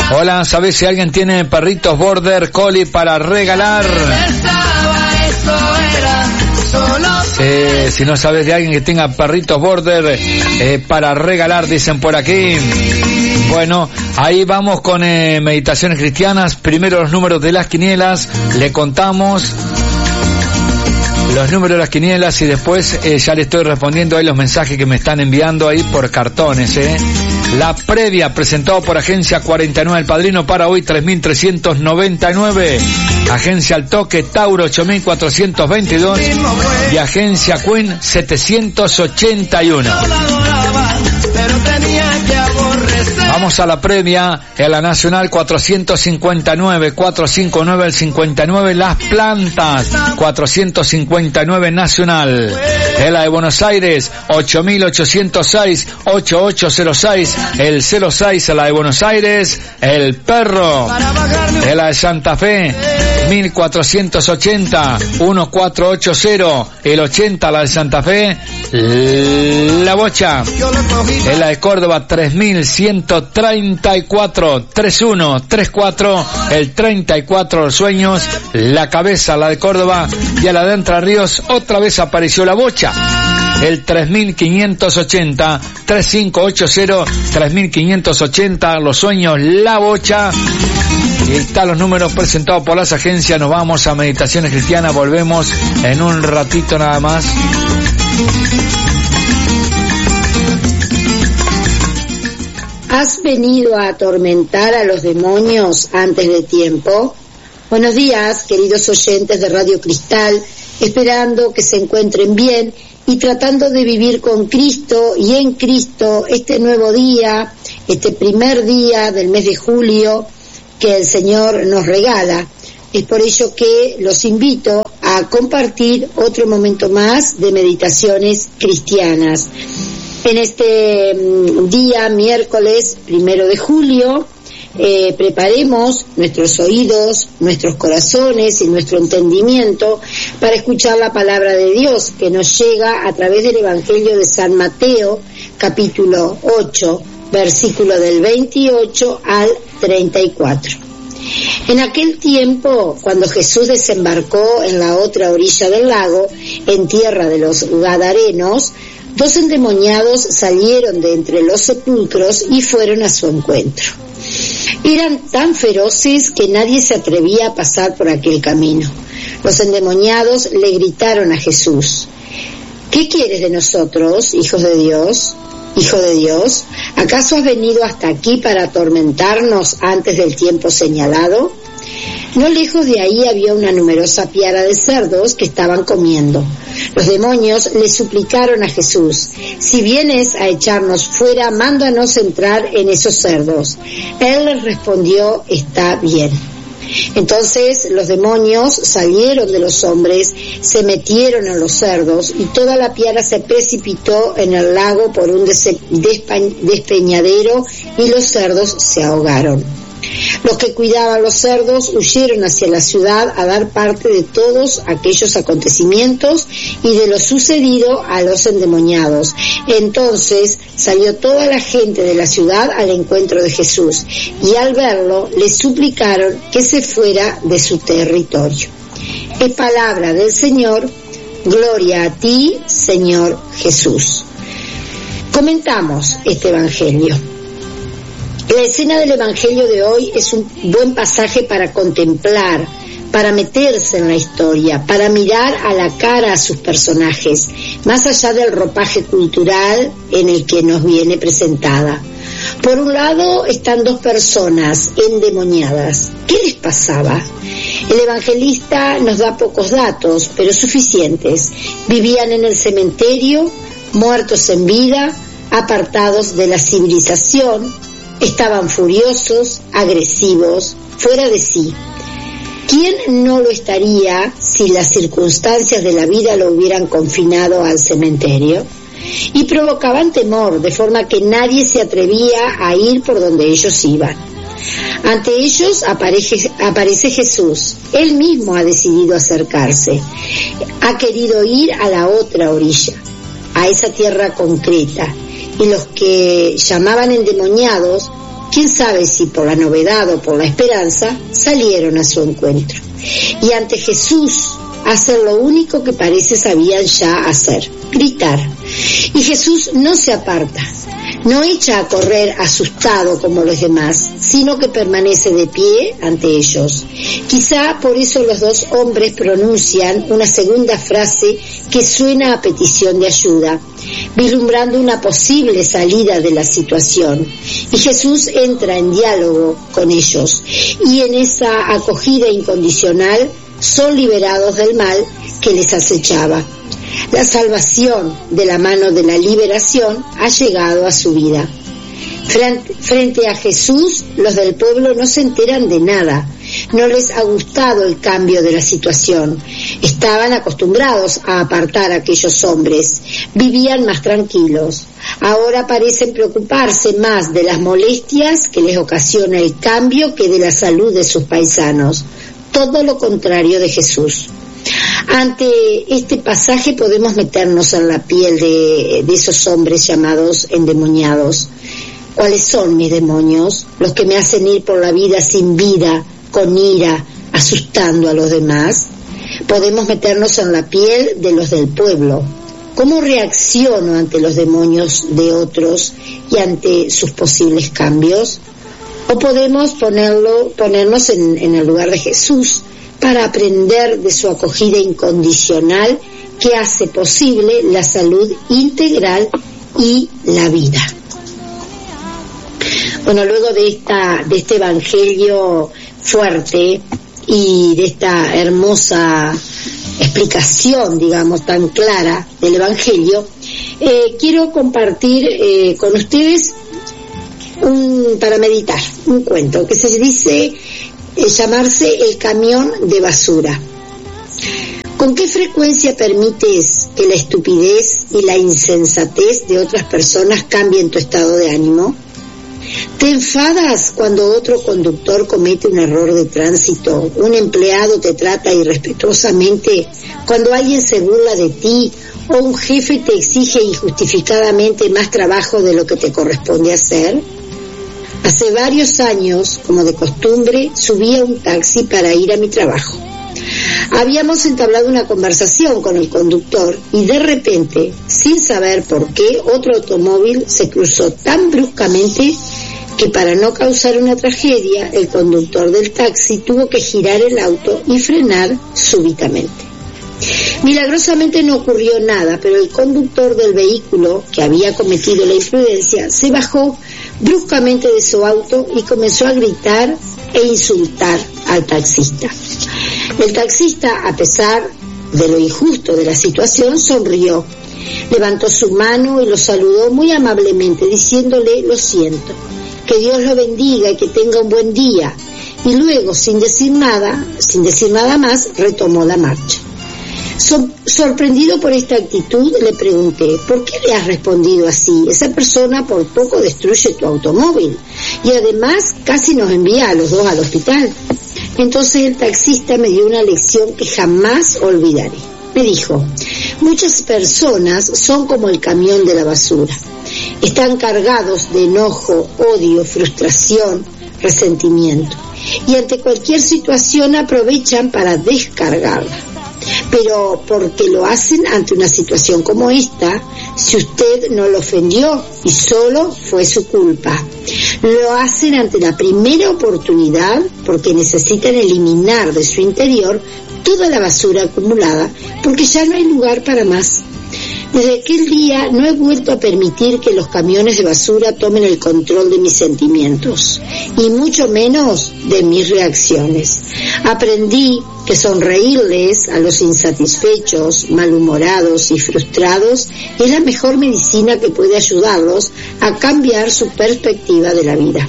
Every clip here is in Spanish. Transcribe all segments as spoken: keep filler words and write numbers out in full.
Hola, ¿sabés si alguien tiene perritos Border Collie para regalar? Eh, si no sabes de alguien que tenga perritos Border eh, para regalar, dicen por aquí. Bueno, ahí vamos con eh, meditaciones cristianas. Primero los números de las quinielas, le contamos los números de las quinielas y después eh, ya le estoy respondiendo ahí los mensajes que me están enviando ahí por cartones, eh. La previa presentado por Agencia cuarenta y nueve El Padrino para hoy tres mil trescientos noventa y nueve, Agencia Al Toque Tauro ocho mil cuatrocientos veintidós y Agencia Queen setecientos ochenta y uno. Vamos a la previa, en la Nacional cuatrocientos cincuenta y nueve, cuatrocientos cincuenta y nueve, el cincuenta y nueve, Las Plantas, cuatrocientos cincuenta y nueve Nacional. En la de Buenos Aires, ocho mil ochocientos seis, ochenta y ocho cero seis, el cero seis, en la de Buenos Aires, El Perro. En la de Santa Fe, mil cuatrocientos ochenta, catorce ochenta, el ochenta, la de Santa Fe, La Bocha. En la de Córdoba, tres mil ciento treinta y cuatro, treinta y uno treinta y cuatro, el treinta y cuatro Los Sueños, La Cabeza, la de Córdoba. Y a la de Entre Ríos otra vez apareció La Bocha, el tres mil quinientos ochenta, treinta y cinco ochenta, tres mil quinientos ochenta Los Sueños, La Bocha. Y ahí están los números presentados por las agencias. Nos vamos a Meditaciones Cristianas, volvemos en un ratito nada más. ¿Has venido a atormentar a los demonios antes de tiempo? Buenos días, queridos oyentes de Radio Cristal, esperando que se encuentren bien y tratando de vivir con Cristo y en Cristo este nuevo día, este primer día del mes de julio que el Señor nos regala. Es por ello que los invito a compartir otro momento más de meditaciones cristianas. En este día, miércoles primero de julio, eh, preparemos nuestros oídos, nuestros corazones y nuestro entendimiento para escuchar la palabra de Dios que nos llega a través del Evangelio de San Mateo, capítulo ocho, versículo del veintiocho al treinta y cuatro. En aquel tiempo, cuando Jesús desembarcó en la otra orilla del lago, en tierra de los Gadarenos, dos endemoniados salieron de entre los sepulcros y fueron a su encuentro. Eran tan feroces que nadie se atrevía a pasar por aquel camino. Los endemoniados le gritaron a Jesús: ¿qué quieres de nosotros, hijos de Dios? Hijo de Dios, ¿acaso has venido hasta aquí para atormentarnos antes del tiempo señalado? No lejos de ahí había una numerosa piara de cerdos que estaban comiendo. Los demonios le suplicaron a Jesús: si vienes a echarnos fuera, mándanos entrar en esos cerdos. Él les respondió: está bien. Entonces los demonios salieron de los hombres, se metieron en los cerdos y toda la piara se precipitó en el lago por un despeñadero y los cerdos se ahogaron. Los que cuidaban los cerdos huyeron hacia la ciudad a dar parte de todos aquellos acontecimientos y de lo sucedido a los endemoniados. Entonces salió toda la gente de la ciudad al encuentro de Jesús y al verlo le suplicaron que se fuera de su territorio. Es palabra del Señor. Gloria a ti, Señor Jesús. Comentamos este evangelio. La escena del Evangelio de hoy es un buen pasaje para contemplar, para meterse en la historia, para mirar a la cara a sus personajes, más allá del ropaje cultural en el que nos viene presentada. Por un lado están dos personas endemoniadas. ¿Qué les pasaba? El evangelista nos da pocos datos, pero suficientes. Vivían en el cementerio, muertos en vida, apartados de la civilización. Estaban furiosos, agresivos, fuera de sí. ¿Quién no lo estaría si las circunstancias de la vida lo hubieran confinado al cementerio? Y provocaban temor, de forma que nadie se atrevía a ir por donde ellos iban. Ante ellos aparece, aparece Jesús. Él mismo ha decidido acercarse. Ha querido ir a la otra orilla, a esa tierra concreta. Y los que llamaban endemoniados quién sabe si por la novedad o por la esperanza, salieron a su encuentro. Y ante Jesús hacen lo único que parece sabían ya hacer, gritar. Y Jesús no se aparta, no echa a correr asustado como los demás, sino que permanece de pie ante ellos. Quizá por eso los dos hombres pronuncian una segunda frase que suena a petición de ayuda, vislumbrando una posible salida de la situación. Y Jesús entra en diálogo con ellos, y en esa acogida incondicional son liberados del mal que les acechaba. La salvación de la mano de la liberación ha llegado a su vida. Frente, frente a Jesús, los del pueblo no se enteran de nada. No les ha gustado el cambio de la situación. Estaban acostumbrados a apartar a aquellos hombres. Vivían más tranquilos. Ahora parecen preocuparse más de las molestias que les ocasiona el cambio que de la salud de sus paisanos. Todo lo contrario de Jesús. Ante este pasaje podemos meternos en la piel de, de esos hombres llamados endemoniados. ¿Cuáles son mis demonios? Los que me hacen ir por la vida sin vida, con ira, asustando a los demás. Podemos meternos en la piel de los del pueblo. ¿Cómo reacciono ante los demonios de otros y ante sus posibles cambios? O podemos ponerlo, ponernos en, en el lugar de Jesús para aprender de su acogida incondicional que hace posible la salud integral y la vida. Bueno, luego de esta, de este evangelio fuerte y de esta hermosa explicación, digamos, tan clara del evangelio, eh, quiero compartir eh, con ustedes un, para meditar, un cuento que se dice eh, llamarse El camión de basura. ¿Con qué frecuencia permites que la estupidez y la insensatez de otras personas cambien tu estado de ánimo? ¿Te enfadas cuando otro conductor comete un error de tránsito, un empleado te trata irrespetuosamente, cuando alguien se burla de ti o un jefe te exige injustificadamente más trabajo de lo que te corresponde hacer? Hace varios años, como de costumbre, subí a un taxi para ir a mi trabajo. Habíamos entablado una conversación con el conductor y de repente, sin saber por qué, otro automóvil se cruzó tan bruscamente que para no causar una tragedia, el conductor del taxi tuvo que girar el auto y frenar súbitamente. Milagrosamente no ocurrió nada, pero el conductor del vehículo que había cometido la imprudencia se bajó bruscamente de su auto y comenzó a gritar e insultar al taxista. El taxista, a pesar de lo injusto de la situación, sonrió, levantó su mano y lo saludó muy amablemente, diciéndole: lo siento, que Dios lo bendiga y que tenga un buen día. Y luego, sin decir nada, sin decir nada más, retomó la marcha. So- sorprendido por esta actitud, le pregunté: ¿por qué le has respondido así? Esa persona por poco destruye tu automóvil y además casi nos envía a los dos al hospital. Entonces el taxista me dio una lección que jamás olvidaré. Me dijo: muchas personas son como el camión de la basura. Están cargados de enojo, odio, frustración, resentimiento. Y ante cualquier situación aprovechan para descargarla. Pero porque lo hacen ante una situación como esta, si usted no lo ofendió y solo fue su culpa. Lo hacen ante la primera oportunidad porque necesitan eliminar de su interior toda la basura acumulada, porque ya no hay lugar para más. Desde aquel día no he vuelto a permitir que los camiones de basura tomen el control de mis sentimientos, y mucho menos de mis reacciones. Aprendí que sonreírles a los insatisfechos, malhumorados y frustrados es la mejor medicina que puede ayudarlos a cambiar su perspectiva de la vida.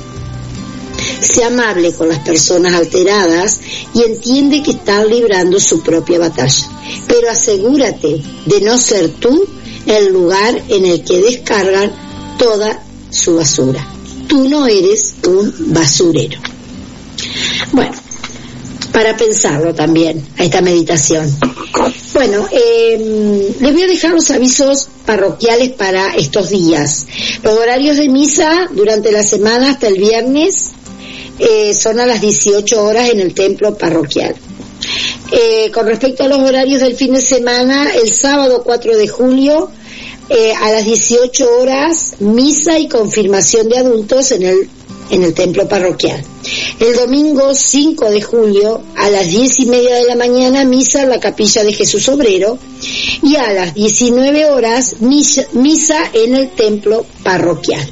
Sé amable con las personas alteradas y entiende que están librando su propia batalla, pero asegúrate de no ser tú el lugar en el que descargan toda su basura. Tú no eres un basurero. Bueno, para pensarlo también, a esta meditación. Bueno, eh, les voy a dejar los avisos parroquiales para estos días. Los horarios de misa durante la semana hasta el viernes eh, son a las dieciocho horas en el templo parroquial. Eh, con respecto a los horarios del fin de semana, el sábado cuatro de julio eh, a las dieciocho horas, misa y confirmación de adultos en el en el templo parroquial. El domingo cinco de julio a las diez y media de la mañana, misa en la capilla de Jesús Obrero, y a las diecinueve horas misa, misa en el templo parroquial.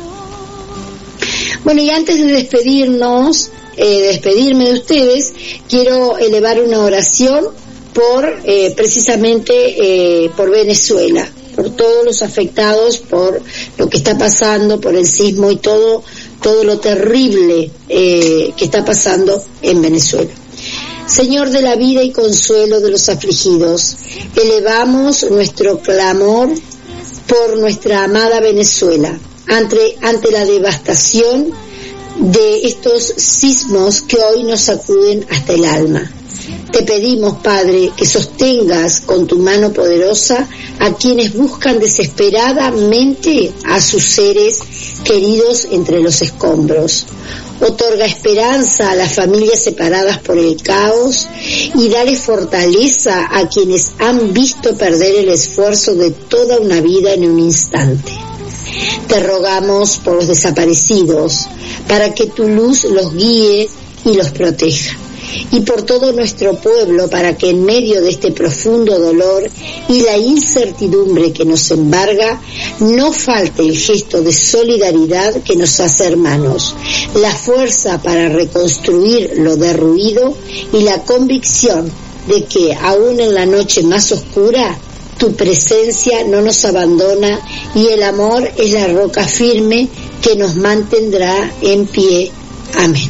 Bueno, y antes de despedirnos, eh, despedirme de ustedes, quiero elevar una oración por eh, precisamente eh, por Venezuela, por todos los afectados, por lo que está pasando, por el sismo y todo todo lo terrible eh, que está pasando en Venezuela. Señor de la vida y consuelo de los afligidos, elevamos nuestro clamor por nuestra amada Venezuela ante, ante la devastación de estos sismos que hoy nos sacuden hasta el alma. Te pedimos, Padre, que sostengas con tu mano poderosa a quienes buscan desesperadamente a sus seres queridos entre los escombros. Otorga esperanza a las familias separadas por el caos y dale fortaleza a quienes han visto perder el esfuerzo de toda una vida en un instante. Te rogamos por los desaparecidos, para que tu luz los guíe y los proteja. Y por todo nuestro pueblo, para que en medio de este profundo dolor y la incertidumbre que nos embarga, no falte el gesto de solidaridad que nos hace hermanos, la fuerza para reconstruir lo derruido y la convicción de que aún en la noche más oscura tu presencia no nos abandona y el amor es la roca firme que nos mantendrá en pie. Amén.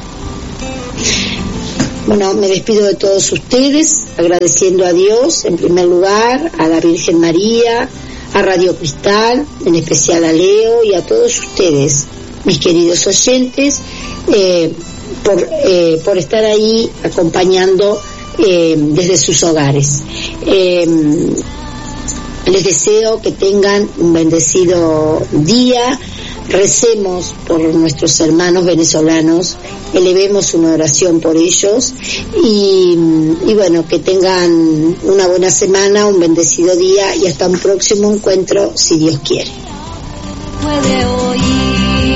Bueno, me despido de todos ustedes, agradeciendo a Dios, en primer lugar, a la Virgen María, a Radio Cristal, en especial a Leo y a todos ustedes, mis queridos oyentes, eh, por, eh, por estar ahí acompañando eh, desde sus hogares. Eh, les deseo que tengan un bendecido día. Recemos por nuestros hermanos venezolanos, elevemos una oración por ellos y, y bueno, que tengan una buena semana, un bendecido día y hasta un próximo encuentro, si Dios quiere. Puede oír,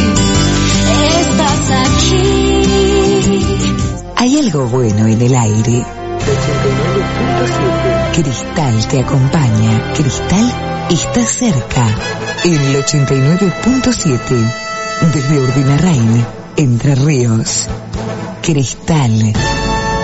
estás aquí. Hay algo bueno en el aire. Cristal te acompaña. Cristal está cerca. En el ochenta y nueve punto siete, desde Urdinarrain, Entre Ríos. Cristal.